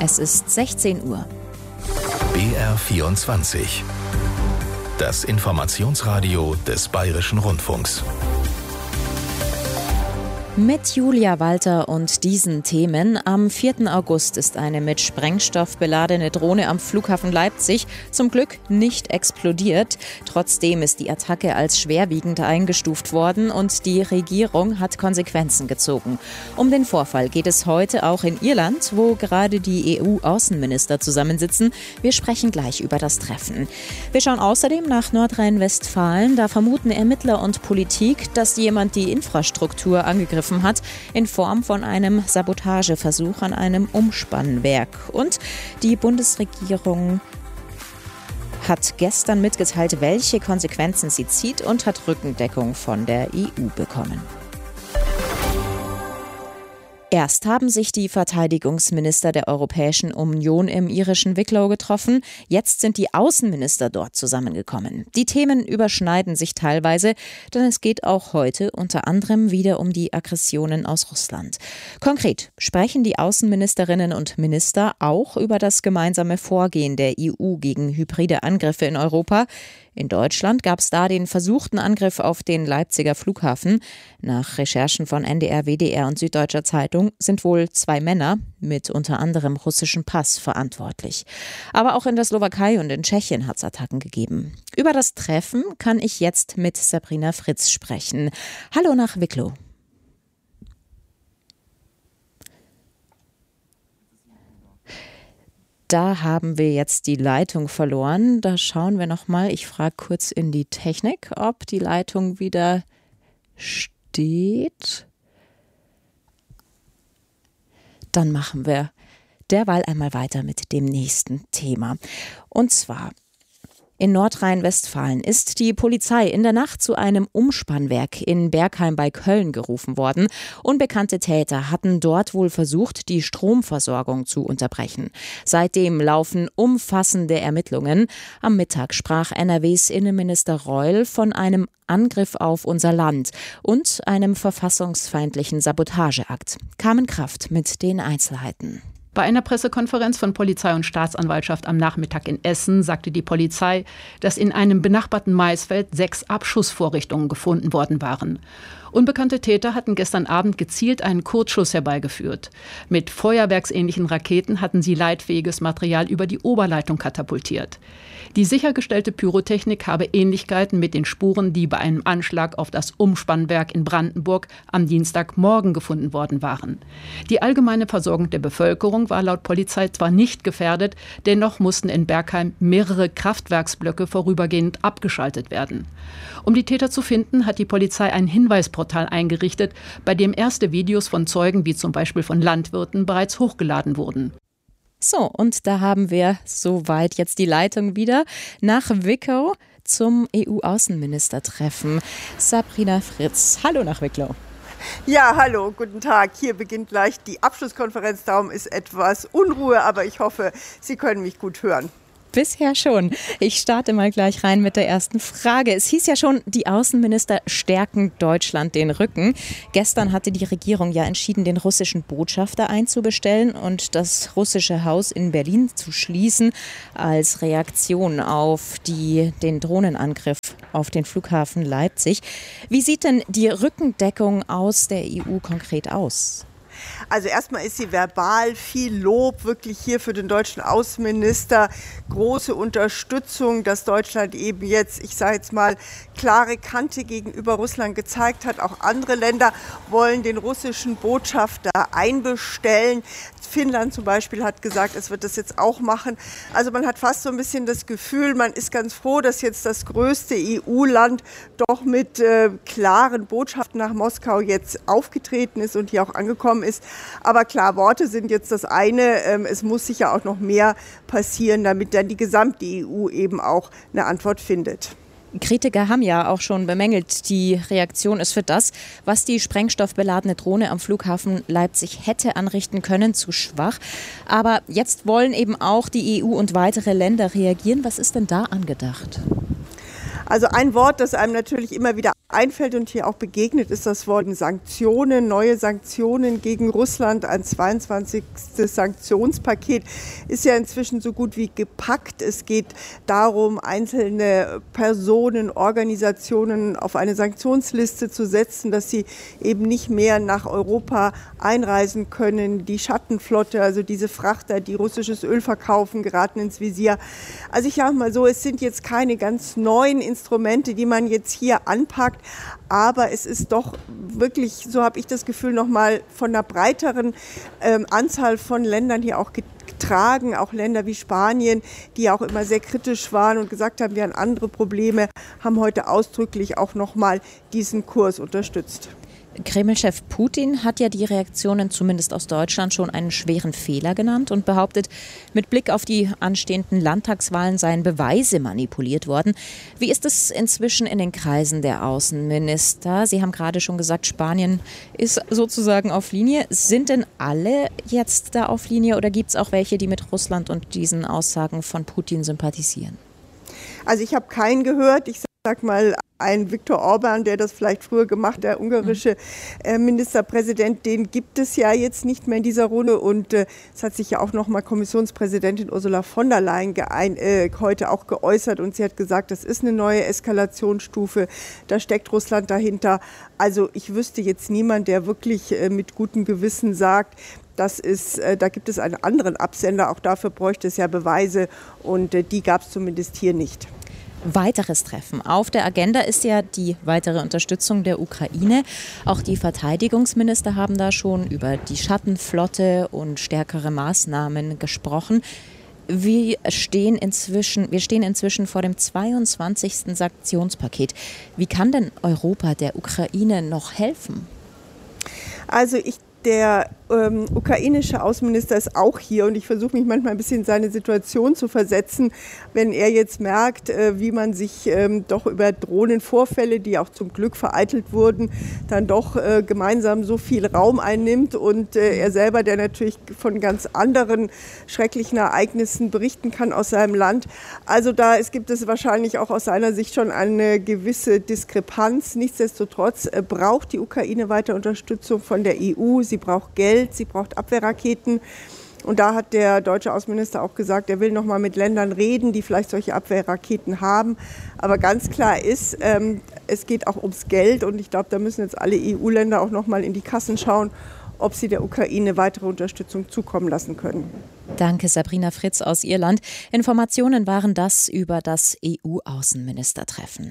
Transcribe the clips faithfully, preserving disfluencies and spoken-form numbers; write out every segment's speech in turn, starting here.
Es ist sechzehn Uhr. B R vierundzwanzig. Das Informationsradio des Bayerischen Rundfunks. Mit Julia Walter und diesen Themen. Am vierten August ist eine mit Sprengstoff beladene Drohne am Flughafen Leipzig zum Glück nicht explodiert. Trotzdem ist die Attacke als schwerwiegend eingestuft worden und die Regierung hat Konsequenzen gezogen. Um den Vorfall geht es heute auch in Irland, wo gerade die E U-Außenminister zusammensitzen. Wir sprechen gleich über das Treffen. Wir schauen außerdem nach Nordrhein-Westfalen. Da vermuten Ermittler und Politik, dass jemand die Infrastruktur angegriffen hat, in Form von einem Sabotageversuch an einem Umspannwerk. Und die Bundesregierung hat gestern mitgeteilt, welche Konsequenzen sie zieht und hat Rückendeckung von der E U bekommen. Erst haben sich die Verteidigungsminister der Europäischen Union im irischen Wicklow getroffen. Jetzt sind die Außenminister dort zusammengekommen. Die Themen überschneiden sich teilweise, denn es geht auch heute unter anderem wieder um die Aggressionen aus Russland. Konkret sprechen die Außenministerinnen und Minister auch über das gemeinsame Vorgehen der E U gegen hybride Angriffe in Europa. In Deutschland gab es da den versuchten Angriff auf den Leipziger Flughafen. Nach Recherchen von N D R, W D R und Süddeutscher Zeitung sind wohl zwei Männer mit unter anderem russischem Pass verantwortlich. Aber auch in der Slowakei und in Tschechien hat es Attacken gegeben. Über das Treffen kann ich jetzt mit Sabrina Fritz sprechen. Hallo nach Wicklow. Da haben wir jetzt die Leitung verloren. Da schauen wir nochmal. Ich frage kurz in die Technik, ob die Leitung wieder steht. Dann machen wir derweil einmal weiter mit dem nächsten Thema. Und zwar: In Nordrhein-Westfalen ist die Polizei in der Nacht zu einem Umspannwerk in Bergheim bei Köln gerufen worden. Unbekannte Täter hatten dort wohl versucht, die Stromversorgung zu unterbrechen. Seitdem laufen umfassende Ermittlungen. Am Mittag sprach N R Ws Innenminister Reul von einem Angriff auf unser Land und einem verfassungsfeindlichen Sabotageakt. Carmen Kraft mit den Einzelheiten. Bei einer Pressekonferenz von Polizei und Staatsanwaltschaft am Nachmittag in Essen sagte die Polizei, dass in einem benachbarten Maisfeld sechs Abschussvorrichtungen gefunden worden waren. Unbekannte Täter hatten gestern Abend gezielt einen Kurzschuss herbeigeführt. Mit feuerwerksähnlichen Raketen hatten sie leitfähiges Material über die Oberleitung katapultiert. Die sichergestellte Pyrotechnik habe Ähnlichkeiten mit den Spuren, die bei einem Anschlag auf das Umspannwerk in Brandenburg am Dienstagmorgen gefunden worden waren. Die allgemeine Versorgung der Bevölkerung war laut Polizei zwar nicht gefährdet, dennoch mussten in Bergheim mehrere Kraftwerksblöcke vorübergehend abgeschaltet werden. Um die Täter zu finden, hat die Polizei ein Hinweisportal eingerichtet, bei dem erste Videos von Zeugen, wie zum Beispiel von Landwirten, bereits hochgeladen wurden. So, und da haben wir soweit jetzt die Leitung wieder nach Wicklow zum E U-Außenministertreffen. Sabrina Fritz, hallo nach Wicklow. Ja, hallo, guten Tag. Hier beginnt gleich die Abschlusskonferenz, darum ist etwas Unruhe, aber ich hoffe, Sie können mich gut hören. Bisher schon. Ich starte mal gleich rein mit der ersten Frage. Es hieß ja schon, die Außenminister stärken Deutschland den Rücken. Gestern hatte die Regierung ja entschieden, den russischen Botschafter einzubestellen und das russische Haus in Berlin zu schließen als Reaktion auf die, den Drohnenangriff auf den Flughafen Leipzig. Wie sieht denn die Rückendeckung aus der E U konkret aus? Also erstmal ist sie verbal, viel Lob wirklich hier für den deutschen Außenminister, große Unterstützung, dass Deutschland eben jetzt, ich sage jetzt mal, klare Kante gegenüber Russland gezeigt hat. Auch andere Länder wollen den russischen Botschafter einbestellen. Finnland zum Beispiel hat gesagt, es wird das jetzt auch machen. Also man hat fast so ein bisschen das Gefühl, man ist ganz froh, dass jetzt das größte E U-Land doch mit äh, klaren Botschaften nach Moskau jetzt aufgetreten ist und hier auch angekommen ist. Aber klar, Worte sind jetzt das eine. Ähm, es muss sicher auch noch mehr passieren, damit dann die gesamte E U eben auch eine Antwort findet. Kritiker haben ja auch schon bemängelt, die Reaktion ist für das, was die sprengstoffbeladene Drohne am Flughafen Leipzig hätte anrichten können, zu schwach. Aber jetzt wollen eben auch die E U und weitere Länder reagieren. Was ist denn da angedacht? Also ein Wort, das einem natürlich immer wieder einfällt und hier auch begegnet, ist das Wort Sanktionen, neue Sanktionen gegen Russland. Ein zweiundzwanzigstes Sanktionspaket ist ja inzwischen so gut wie gepackt. Es geht darum, einzelne Personen, Organisationen auf eine Sanktionsliste zu setzen, dass sie eben nicht mehr nach Europa einreisen können. Die Schattenflotte, also diese Frachter, die russisches Öl verkaufen, geraten ins Visier. Also ich sage mal so, es sind jetzt keine ganz neuen Instrumente, die man jetzt hier anpackt. Aber es ist doch wirklich, so habe ich das Gefühl, nochmal von einer breiteren ähm, Anzahl von Ländern hier auch getragen. Auch Länder wie Spanien, die auch immer sehr kritisch waren und gesagt haben, wir haben andere Probleme, haben heute ausdrücklich auch nochmal diesen Kurs unterstützt. Kreml-Chef Putin hat ja die Reaktionen zumindest aus Deutschland schon einen schweren Fehler genannt und behauptet, mit Blick auf die anstehenden Landtagswahlen seien Beweise manipuliert worden. Wie ist es inzwischen in den Kreisen der Außenminister? Sie haben gerade schon gesagt, Spanien ist sozusagen auf Linie. Sind denn alle jetzt da auf Linie oder gibt es auch welche, die mit Russland und diesen Aussagen von Putin sympathisieren? Also ich habe keinen gehört. Ich sag mal, ein Viktor Orban, der das vielleicht früher gemacht, der ungarische äh, Ministerpräsident, den gibt es ja jetzt nicht mehr in dieser Runde. Und äh, es hat sich ja auch noch mal Kommissionspräsidentin Ursula von der Leyen geein, äh, heute auch geäußert. Und sie hat gesagt, das ist eine neue Eskalationsstufe, da steckt Russland dahinter. Also ich wüsste jetzt niemand, der wirklich äh, mit gutem Gewissen sagt, das ist, äh, da gibt es einen anderen Absender. Auch dafür bräuchte es ja Beweise und äh, die gab es zumindest hier nicht. Weiteres Treffen. Auf der Agenda ist ja die weitere Unterstützung der Ukraine. Auch die Verteidigungsminister haben da schon über die Schattenflotte und stärkere Maßnahmen gesprochen. Wir stehen inzwischen, wir stehen inzwischen vor dem zweiundzwanzigsten Sanktionspaket. Wie kann denn Europa der Ukraine noch helfen? Also ich Der ähm, ukrainische Außenminister ist auch hier und ich versuche mich manchmal ein bisschen in seine Situation zu versetzen, wenn er jetzt merkt, äh, wie man sich ähm, doch über Drohnenvorfälle, die auch zum Glück vereitelt wurden, dann doch äh, gemeinsam so viel Raum einnimmt und äh, er selber, der natürlich von ganz anderen schrecklichen Ereignissen berichten kann aus seinem Land. Also da es gibt es wahrscheinlich auch aus seiner Sicht schon eine gewisse Diskrepanz. Nichtsdestotrotz äh, braucht die Ukraine weiter Unterstützung von der E U. Sie braucht Geld, sie braucht Abwehrraketen. Und da hat der deutsche Außenminister auch gesagt, er will noch mal mit Ländern reden, die vielleicht solche Abwehrraketen haben. Aber ganz klar ist, ähm, es geht auch ums Geld. Und ich glaube, da müssen jetzt alle E U-Länder auch noch mal in die Kassen schauen, ob sie der Ukraine weitere Unterstützung zukommen lassen können. Danke, Sabrina Fritz aus Irland. Informationen waren das über das E U-Außenministertreffen.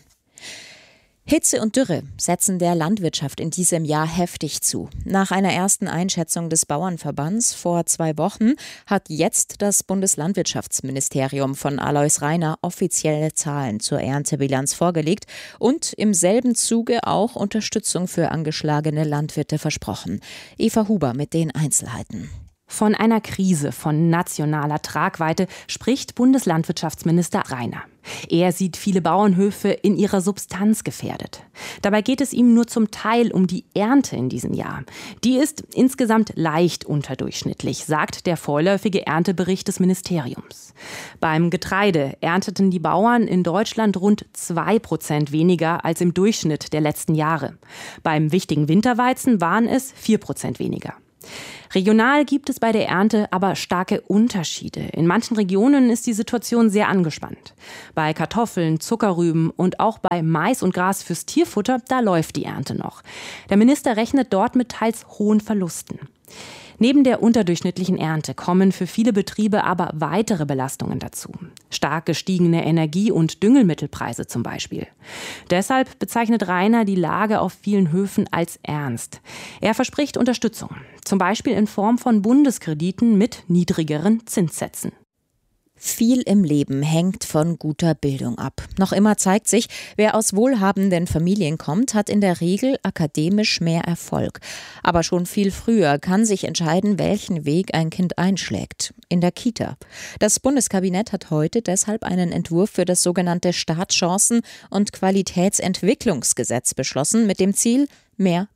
Hitze und Dürre setzen der Landwirtschaft in diesem Jahr heftig zu. Nach einer ersten Einschätzung des Bauernverbands vor zwei Wochen hat jetzt das Bundeslandwirtschaftsministerium von Alois Rainer offizielle Zahlen zur Erntebilanz vorgelegt und im selben Zuge auch Unterstützung für angeschlagene Landwirte versprochen. Eva Huber mit den Einzelheiten. Von einer Krise von nationaler Tragweite spricht Bundeslandwirtschaftsminister Rainer. Er sieht viele Bauernhöfe in ihrer Substanz gefährdet. Dabei geht es ihm nur zum Teil um die Ernte in diesem Jahr. Die ist insgesamt leicht unterdurchschnittlich, sagt der vorläufige Erntebericht des Ministeriums. Beim Getreide ernteten die Bauern in Deutschland rund zwei Prozent weniger als im Durchschnitt der letzten Jahre. Beim wichtigen Winterweizen waren es vier Prozent weniger. Regional gibt es bei der Ernte aber starke Unterschiede. In manchen Regionen ist die Situation sehr angespannt. Bei Kartoffeln, Zuckerrüben und auch bei Mais und Gras fürs Tierfutter, da läuft die Ernte noch. Der Minister rechnet dort mit teils hohen Verlusten. Neben der unterdurchschnittlichen Ernte kommen für viele Betriebe aber weitere Belastungen dazu. Stark gestiegene Energie- und Düngemittelpreise zum Beispiel. Deshalb bezeichnet Rainer die Lage auf vielen Höfen als ernst. Er verspricht Unterstützung, zum Beispiel in Form von Bundeskrediten mit niedrigeren Zinssätzen. Viel im Leben hängt von guter Bildung ab. Noch immer zeigt sich, wer aus wohlhabenden Familien kommt, hat in der Regel akademisch mehr Erfolg. Aber schon viel früher kann sich entscheiden, welchen Weg ein Kind einschlägt. In der Kita. Das Bundeskabinett hat heute deshalb einen Entwurf für das sogenannte Startchancen- und Qualitätsentwicklungsgesetz beschlossen, mit dem Ziel mehr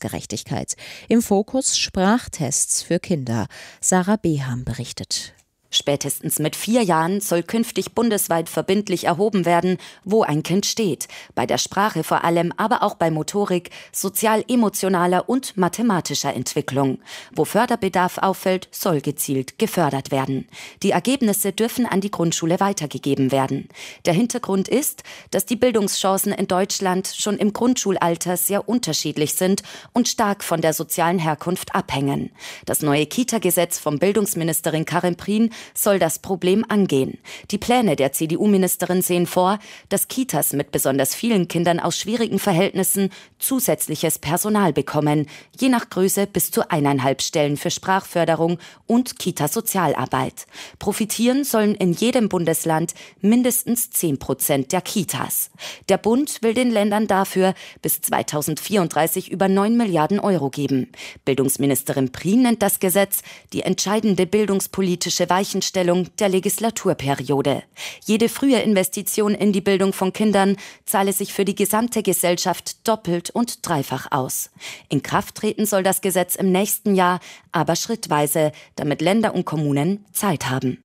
Bildungsgerechtigkeit. Im Fokus Sprachtests für Kinder. Sarah Beham berichtet. Spätestens mit vier Jahren soll künftig bundesweit verbindlich erhoben werden, wo ein Kind steht. Bei der Sprache vor allem, aber auch bei Motorik, sozial-emotionaler und mathematischer Entwicklung. Wo Förderbedarf auffällt, soll gezielt gefördert werden. Die Ergebnisse dürfen an die Grundschule weitergegeben werden. Der Hintergrund ist, dass die Bildungschancen in Deutschland schon im Grundschulalter sehr unterschiedlich sind und stark von der sozialen Herkunft abhängen. Das neue Kita-Gesetz von Bildungsministerin Karin Prien soll das Problem angehen. Die Pläne der C D U-Ministerin sehen vor, dass Kitas mit besonders vielen Kindern aus schwierigen Verhältnissen zusätzliches Personal bekommen, je nach Größe bis zu eineinhalb Stellen für Sprachförderung und Kita-Sozialarbeit. Profitieren sollen in jedem Bundesland mindestens zehn Prozent der Kitas. Der Bund will den Ländern dafür bis zweitausendvierunddreißig über neun Milliarden Euro geben. Bildungsministerin Prien nennt das Gesetz die entscheidende bildungspolitische Weichenstellung der Legislaturperiode. Jede frühe Investition in die Bildung von Kindern zahle sich für die gesamte Gesellschaft doppelt und dreifach aus. In Kraft treten soll das Gesetz im nächsten Jahr, aber schrittweise, damit Länder und Kommunen Zeit haben.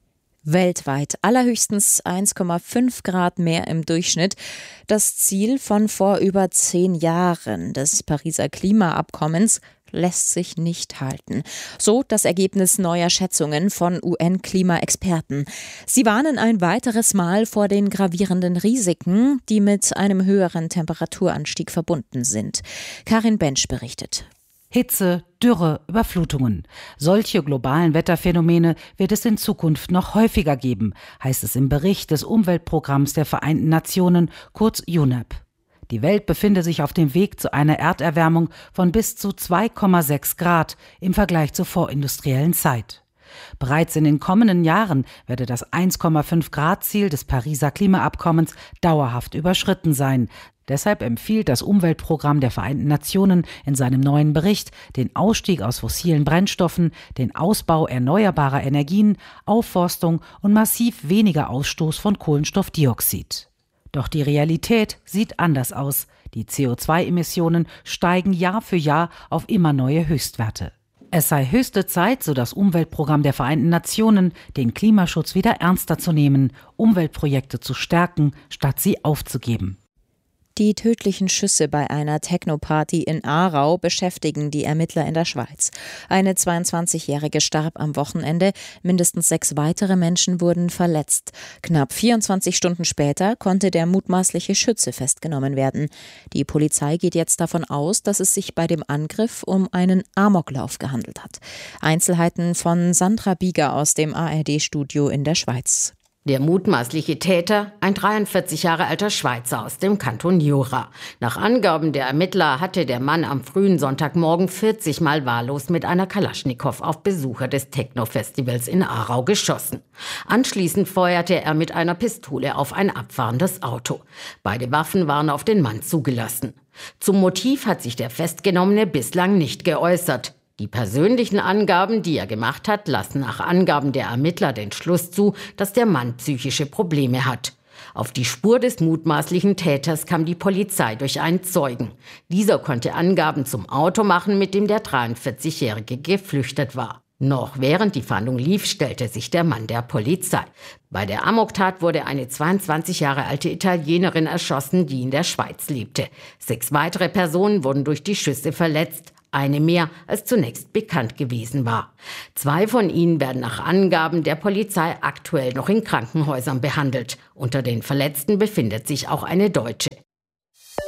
Weltweit allerhöchstens eins Komma fünf Grad mehr im Durchschnitt. Das Ziel von vor über zehn Jahren des Pariser Klimaabkommens lässt sich nicht halten. So das Ergebnis neuer Schätzungen von U N-Klimaexperten. Sie warnen ein weiteres Mal vor den gravierenden Risiken, die mit einem höheren Temperaturanstieg verbunden sind. Karin Bensch berichtet. Hitze, Dürre, Überflutungen. Solche globalen Wetterphänomene wird es in Zukunft noch häufiger geben, heißt es im Bericht des Umweltprogramms der Vereinten Nationen, kurz U N E P. Die Welt befinde sich auf dem Weg zu einer Erderwärmung von bis zu zwei Komma sechs Grad im Vergleich zur vorindustriellen Zeit. Bereits in den kommenden Jahren werde das eins Komma fünf Grad Ziel des Pariser Klimaabkommens dauerhaft überschritten sein. Deshalb empfiehlt das Umweltprogramm der Vereinten Nationen in seinem neuen Bericht den Ausstieg aus fossilen Brennstoffen, den Ausbau erneuerbarer Energien, Aufforstung und massiv weniger Ausstoß von Kohlenstoffdioxid. Doch die Realität sieht anders aus. Die C O zwei Emissionen steigen Jahr für Jahr auf immer neue Höchstwerte. Es sei höchste Zeit, so das Umweltprogramm der Vereinten Nationen, den Klimaschutz wieder ernster zu nehmen, Umweltprojekte zu stärken, statt sie aufzugeben. Die tödlichen Schüsse bei einer Techno-Party in Aarau beschäftigen die Ermittler in der Schweiz. Eine zweiundzwanzigjährige starb am Wochenende, mindestens sechs weitere Menschen wurden verletzt. Knapp vierundzwanzig Stunden später konnte der mutmaßliche Schütze festgenommen werden. Die Polizei geht jetzt davon aus, dass es sich bei dem Angriff um einen Amoklauf gehandelt hat. Einzelheiten von Sandra Bieger aus dem A R D-Studio in der Schweiz. Der mutmaßliche Täter, ein dreiundvierzig Jahre alter Schweizer aus dem Kanton Jura. Nach Angaben der Ermittler hatte der Mann am frühen Sonntagmorgen vierzig Mal wahllos mit einer Kalaschnikow auf Besucher des Techno-Festivals in Aarau geschossen. Anschließend feuerte er mit einer Pistole auf ein abfahrendes Auto. Beide Waffen waren auf den Mann zugelassen. Zum Motiv hat sich der Festgenommene bislang nicht geäußert. Die persönlichen Angaben, die er gemacht hat, lassen nach Angaben der Ermittler den Schluss zu, dass der Mann psychische Probleme hat. Auf die Spur des mutmaßlichen Täters kam die Polizei durch einen Zeugen. Dieser konnte Angaben zum Auto machen, mit dem der dreiundvierzigjährige geflüchtet war. Noch während die Fahndung lief, stellte sich der Mann der Polizei. Bei der Amoktat wurde eine zweiundzwanzig Jahre alte Italienerin erschossen, die in der Schweiz lebte. Sechs weitere Personen wurden durch die Schüsse verletzt. Eine mehr, als zunächst bekannt gewesen war. Zwei von ihnen werden nach Angaben der Polizei aktuell noch in Krankenhäusern behandelt. Unter den Verletzten befindet sich auch eine Deutsche.